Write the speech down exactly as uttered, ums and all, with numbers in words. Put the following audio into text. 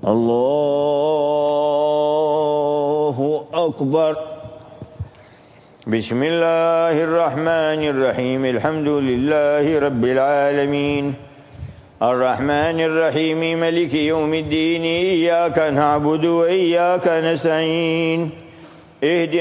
الله أكبر. بسم الله الرحمن الرحيم. الحمد لله رب العالمين الرحمن الرحيم ملك يوم الدين. إياك نعبد وإياك نستعين. اهدنا